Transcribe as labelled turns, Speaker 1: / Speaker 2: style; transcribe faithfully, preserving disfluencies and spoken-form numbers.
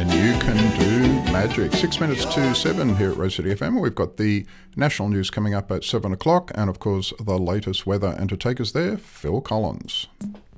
Speaker 1: And you can do magic. Six minutes to seven here at Rose City F M. We've got the national news coming up at seven o'clock, and of course the latest weather. And to take us there, Phil Collins.